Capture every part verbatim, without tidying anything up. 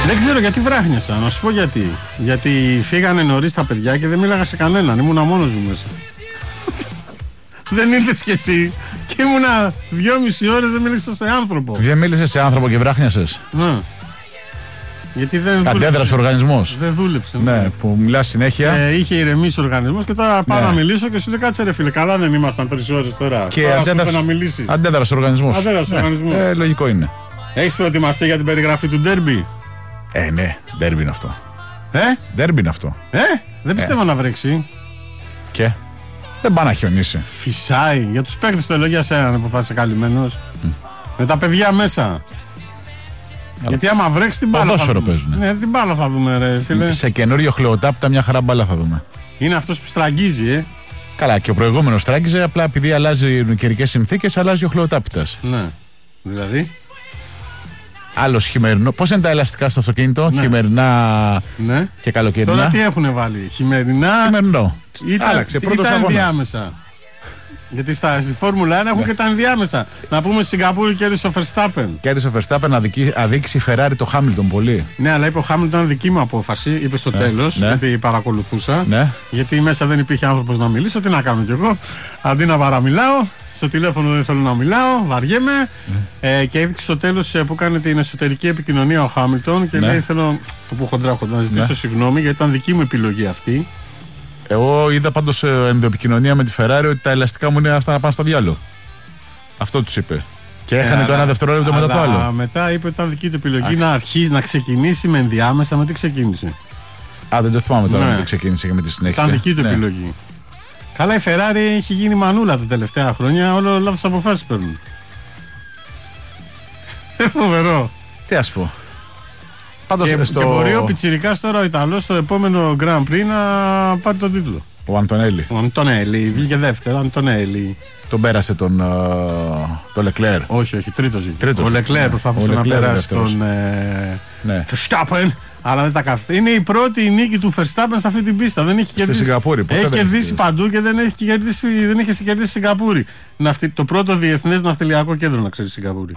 Δεν ξέρω γιατί βράχνιασα, να σου πω γιατί. Γιατί φύγανε νωρίς τα παιδιά και δεν μίλαγα σε κανέναν. Ήμουνα μόνος μου μέσα. Δεν ήρθες κι εσύ και ήμουνα δυόμιση ώρες δεν μίλησα σε άνθρωπο. Δεν μίλησες σε άνθρωπο και βράχνιασες. Ναι. Γιατί δεν αντέδρασε ο οργανισμός. Δεν δούλεψε. Ναι, ναι, που μιλάς συνέχεια. Ε, είχε ηρεμήσει ο οργανισμός και τώρα πάω ναι. να μιλήσω και σου λέει κάτσε ρε φίλε. Καλά δεν ήμασταν τρεις ώρες τώρα. Και τώρα αντέδρασε, να μιλήσεις. Αντέδρασε ο οργανισμός. Αντέδρασε ο οργανισμός. Ε, λογικό είναι. Έχεις προετοιμαστεί για την περιγραφή του ντέρμπι? Ε, ναι, ντέρμπι είναι αυτό. Ε? Ντέρμπι είναι αυτό. Ε? Δεν πιστεύω ε. να βρέξει. Και? Δεν πάει να χιονίσει. Φυσάει. Για τους παίκτες το ελόγια σένα που θα είσαι καλυμμένος. Mm. Με τα παιδιά μέσα. Αλλά... Γιατί άμα βρέξει την μπάλα. Ποδόσφαιρο παίζουν. Ναι, την μπάλα θα δούμε, ρε φίλε. Σε καινούριο χλεοτάπτα μια χαρά μπάλα θα δούμε. Είναι αυτός που στραγγίζει, ε. Καλά, και ο προηγούμενος στράγγιζε, απλά επειδή αλλάζει οι καιρικές συνθήκες, αλλάζει ο χλεοτάπτας. Ναι. Δηλαδή. Άλλος χειμερινό. Πώς είναι τα ελαστικά στο αυτοκίνητο, ναι. χειμερινά ναι. και καλοκαιρινά. Τώρα τι έχουν βάλει, χειμερινά. Χειμερινό. Ήταν, Άλλαξε, πρώτος ήταν αγώνας. ενδιάμεσα. Γιατί στα, στη Φόρμουλα ένα έχουν ναι. και τα ενδιάμεσα. Να πούμε στη Σιγκαπούρη κέρδισε ο Verstappen. Κέρδισε ο Verstappen να αδείξει η Ferrari το Χάμιλτον πολύ. Ναι, αλλά είπε ο Χάμιλτον δική μου απόφαση. Είπε στο ναι. τέλος, ναι. γιατί παρακολουθούσα. Ναι. Γιατί μέσα δεν υπήρχε άνθρωπος να μιλήσω. Τι να κάνω κι εγώ. Αντί να παραμιλάω. Στο τηλέφωνο δεν θέλω να μιλάω, βαριέμαι. Ναι. Ε, και έδειξε στο τέλος που έκανε την εσωτερική επικοινωνία ο Χάμιλτον και ναι. λέει: θέλω, στο που χοντρά να ζητήσω ναι. συγγνώμη γιατί ήταν δική μου επιλογή αυτή. Εγώ είδα πάντως ενδοεπικοινωνία με τη Ferrari ότι τα ελαστικά μου είναι άστα να πάνε στο διάλογο. Αυτό τους είπε. Και έχανε ε, το ένα δευτερόλεπτο μετά το άλλο. Μετά είπε ότι ήταν δική του επιλογή Άχι. να αρχίσει να ξεκινήσει με ενδιάμεσα. Με τι ξεκίνησε. Α, δεν το θυμάμαι τώρα ναι. με τι ξεκίνησε και με τη συνέχεια. Ήταν δική του ναι. επιλογή. Καλά, η Ferrari έχει γίνει μανούλα τα τελευταία χρόνια. Όλο λάθος αποφάσεις παίρνουν. Δεν φοβερό. Τι ας πω. Πάντως και, στο... και μπορεί ο Πιτσιρικάς τώρα ο Ιταλός στο επόμενο Grand Prix να πάρει τον τίτλο. Ο Αντωνέλη. Ο Αντωνέλη, βγήκε δεύτερο, Αντωνέλη. Τον πέρασε τον το Λεκλέρ. Όχι, όχι, τρίτος βγήκε. Τρίτος, ο Λεκλέρ ναι. προσπαθούσε να περάσει τον ε... ναι. Verstappen, αλλά δεν τα καθ... Είναι η πρώτη νίκη του Verstappen σε αυτή την πίστα. Δεν έχει κερδίσει. Στη Σιγκαπούρη. Έχει κερδίσει παντού και δεν έχει κερδίσει, δεν έχει κερδίσει στη Σιγκαπούρη. Ναυτι... Το πρώτο διεθνές ναυτιλιακό κέντρο, να ξέρει, Σιγκαπούρη.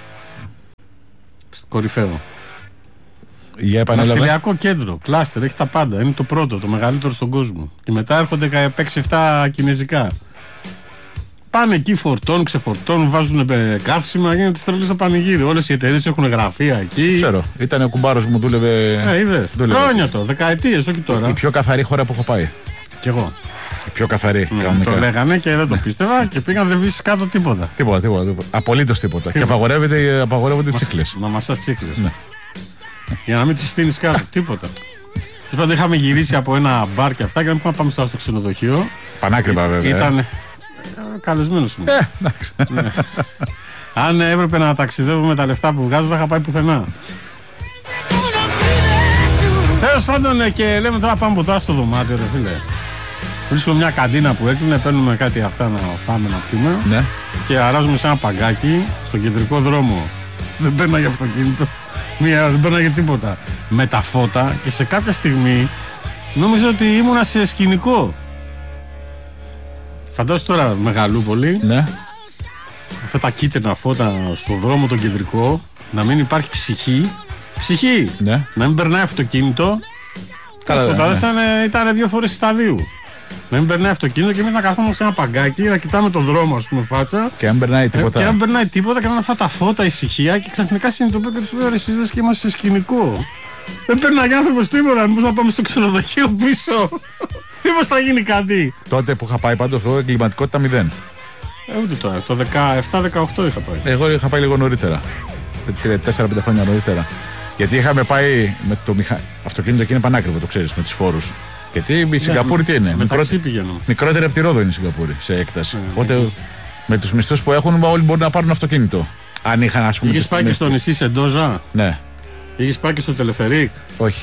Κορυφαίο. Ναυτιλιακό κέντρο, κλάστερ, έχει τα πάντα. Είναι το πρώτο, το μεγαλύτερο στον κόσμο. Και μετά έρχονται έξι εφτά κινέζικα. Πάνε εκεί, φορτώνουν, ξεφορτώνουν, βάζουν καύσιμα, γίνεται στρελή στο πανηγύρι. Όλες οι εταιρείες έχουν γραφεία εκεί. Ξέρω, ήταν ο κουμπάρος μου, δούλευε. Ε, είδε. Δούλευε. Χρόνια το, δεκαετίες, όχι τώρα. Η πιο καθαρή χώρα που έχω πάει. Κι εγώ. Η πιο καθαρή. Ναι, το λέγανε και δεν το πίστευα και πήγαν δεν βρίσκει κάτω τίποτα. Τίποτα, τίποτα. τίποτα. Απολύτως τίποτα. τίποτα. Και απαγορεύεται, απαγορεύονται τσίχλες. Να μασάς τσίχλες. Ναι. Για να μην τις στείνεις κάτω, τίποτα. Και πάντα είχαμε γυρίσει από ένα μπαρ και αυτά και να πάμε στο ξενοδοχείο. Πανάκριβα βέβαια. Ήταν καλεσμένος μου. Ε, εντάξει. Ναι. Αν έπρεπε να ταξιδεύω με τα λεφτά που βγάζω, δεν είχα πάει πουθενά. Τέλος πάντων, και λέμε τώρα πάμε ποτά στο δωμάτιο, ρε φίλε. Βρίσκουμε μια καντίνα που έκλεινε, παίρνουμε κάτι αυτά να φάμε, να πιούμε. Ναι. Και αράζουμε σε ένα παγκάκι στον κεντρικό δρόμο. Δεν παίρναγε αυτοκίνητο. Μία, δεν παίρναγε τίποτα. Με τα φώτα και σε κάποια στιγμή νόμιζα ότι ήμουνα σε σκηνικό. Φαντάσου τώρα Μεγαλούπολη. Ναι. Αυτά τα κίτρινα φώτα στον δρόμο τον κεντρικό. Να μην υπάρχει ψυχή. Ψυχή! Ναι. Να μην περνάει αυτοκίνητο. Καλά, ναι. Ήταν δύο φορές σταδίου. Να μην περνάει αυτοκίνητο και εμείς να καθόμαστε σε ένα παγκάκι, να κοιτάμε τον δρόμο, ας πούμε, φάτσα. Και αν περνάει τίποτα. Και αν περνάει τίποτα, και να αυτά τα φώτα, ησυχία και ξαφνικά συνειδητοποιώ και του λέω: ρε, εσείς και είμαστε σε σκηνικό. Δεν περνάει άνθρωπος τίποτα. Μήπως να πάμε στο ξενοδοχείο πίσω. Μήπως θα γίνει κάτι. Τότε που είχα πάει πάντως εγώ εγκληματικότητα μηδέν. Ε, ούτε τώρα. Το δεκαεπτά δεκαοκτώ είχα πάει. Εγώ είχα πάει λίγο νωρίτερα. τέσσερα πέντε χρόνια νωρίτερα. Γιατί είχαμε πάει με το μηχα... αυτοκίνητο και είναι πανάκριβο, το ξέρεις, με τους φόρους. Γιατί η Σιγκαπούρη ναι, τι είναι, με πρώτη... μικρότερη από τη Ρόδο είναι η Σιγκαπούρη σε έκταση. Ναι, οπότε ναι. με τους μισθούς που έχουν όλοι μπορούν να πάρουν αυτοκίνητο. Αν είχαν, ας πούμε. Είχες πάει και στο νησί Σεντόζα. Ναι. Είχες πάει και στο Τελεφερίκ. Όχι.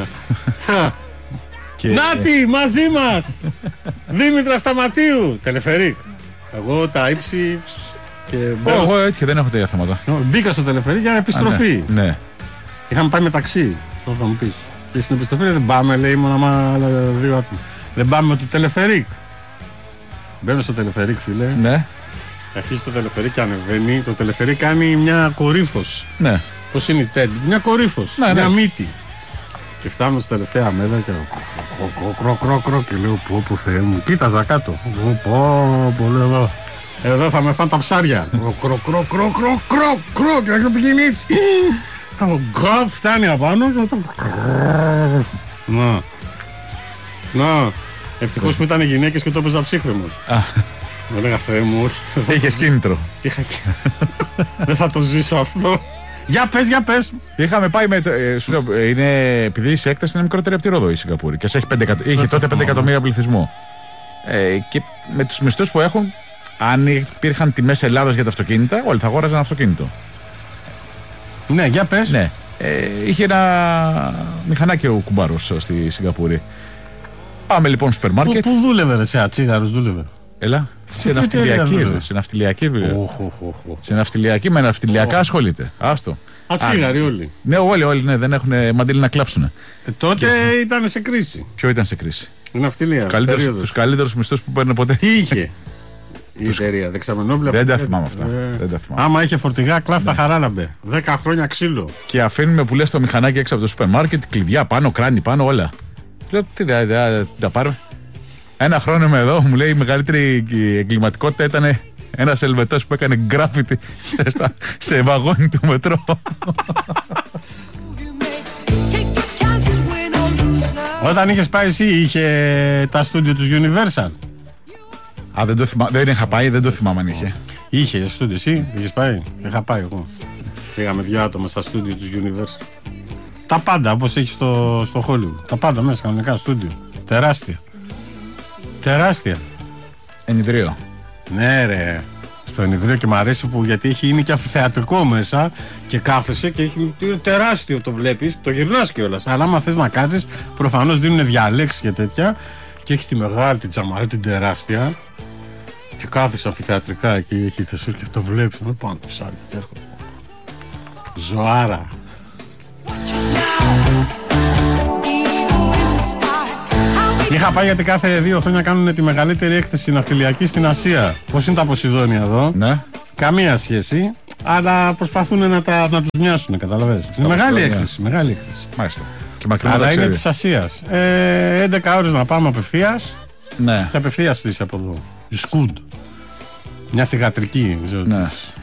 και... Νάτι, μαζί μας! Δήμητρα Σταματίου. Τελεφερίκ. Εγώ τα ύψη. Και εγώ στο... έτυχε, δεν έχω τέτοια θέματα. Μπήκα στο Τελεφερίκ για επιστροφή. Α, ναι. ναι. Είχαμε πάει μεταξύ. Το θα μου πεις. Και στην επιστροφή δεν πάμε, λέει, μόνο άλλα δύο άτομα. Δεν πάμε με το Τελεφερίκ. Μπαίνω στο Τελεφερίκ, φίλε. Ναι. Αρχίζει το Τελεφερίκ και ανεβαίνει. Το Τελεφερίκ κάνει μια κορύφωση. Ναι. Πώς είναι η τέντη, μια κορύφωση, ναι, μια ναι. μύτη. Και φτάνουμε στη τελευταία μέτρα και κρό, κρό, κρό, και λέω πω πω Θεέ μου, κοίταζα κάτω. Πω πω λέω εδώ θα με φάνε τα ψάρια. Κρό, κρό, κρό, κρό, κρό, κρό, και να πηγαίνει έτσι. Γκραπ, φτάνει απάνω και μετά. Να. Να. Ευτυχώς που ήταν γυναίκες και το έπαιζα ψύχρεμος. Μου έλεγα Θεέ μου, όχι. Είχες κίνητρο. Είχα κίνητρο. Δεν θα το ζήσω αυτό. Για πες, για πες. Είχαμε πάει με. Ε, σου λέω, είναι, επειδή η έκταση είναι μικρότερη από τη Ρόδο η Σιγκαπούρη και έχει πέντε, είχε τότε πέντε εκατομμύρια πληθυσμό. Ε, και με τους μισθούς που έχουν, αν υπήρχαν τιμές Ελλάδος για τα αυτοκίνητα, όλοι θα αγόραζαν αυτοκίνητο. Ναι, για πες. Ναι. Ε, είχε ένα μηχανάκι ο κουμπάρος στη Σιγκαπούρη. Πάμε λοιπόν στο σούπερ μάρκετ. Πού δούλευε, ρε, σε ατσίγαρος δούλευε. Έλα. Σε ναυτιλιακή, σε ναυτιλιακή δουλειά. Σε ναυτιλιακή, με ναυτιλιακά ασχολείται. Άστο. Ατσίγαροι όλοι. Ναι, όλοι, όλοι ναι, δεν έχουν μαντήλι να κλάψουν. Ε, τότε και... ήταν σε κρίση. Ποιο ήταν σε κρίση? Η ναυτιλία. Τους καλύτερους μισθούς που παίρνουν ποτέ. Τι είχε η εταιρεία, δεξαμενόπλευρα. Δεν τα θυμάμαι αυτά. Ε... Δεν τα θυμάμαι. Άμα είχε φορτηγά, κλάφτα ναι. Χαράλαμπε. Δέκα χρόνια ξύλο. Και αφήνουμε που λες το μηχανάκι έξω από το σούπερ μάρκετ, κλειδιά πάνω, κράνη πάνω, όλα. Λέω τι θα τα πάρουμε. Ένα χρόνο είμαι εδώ, μου λέει η μεγαλύτερη εγκληματικότητα ήταν ένας Ελβετός που έκανε γκράφιτι σε βαγόνι του μετρό. Όταν είχες πάει εσύ, είχε τα στούντιο τους Universal? Α, δεν το θυμάμαι, δεν είχα πάει, δεν το θυμάμαι αν είχε. Είχε στούντιο, εσύ είχες πάει? Είχα πάει εγώ. Πήγαμε δυο άτομα στα στούντιο τους Universal. Τα πάντα, όπως έχει στο, στο Hollywood. Τα πάντα μέσα, κανονικά στούντιο. Τεράστια. Τεράστια. Ενιδρίο. Ναι ρε. Στο ενιδρίο και μου αρέσει που γιατί έχει, είναι και αμφιθεατρικό μέσα και κάθεσαι και έχει τεράστιο, το βλέπεις, το γυρνάς κιόλας. Αλλά άμα θες να κάτσεις, προφανώς δίνουν διαλέξεις και τέτοια και έχει τη μεγάλη, την τζαμαρέ, την τεράστια και κάθεσαι αμφιθεατρικά εκεί, έχει θεσούς και το βλέπεις. Να πάνω το ψάρι, ζωάρα. Είχα πάει γιατί κάθε δύο χρόνια κάνουν τη μεγαλύτερη έκθεση ναυτιλιακή στην Ασία. Πώς είναι τα Ποσειδόνια εδώ? Ναι. Καμία σχέση, αλλά προσπαθούν να, τα, να τους μοιάσουν, καταλαβαίνεις. Είναι μεγάλη έκθεση, μεγάλη έκθεση. Μάλιστα. Και αλλά είναι της Ασίας. Ε, έντεκα ώρες να πάμε απευθείας. Ναι. Και απευθείας πτήση από εδώ. Η Σκούντ. Μια θυγατρική. Ναι.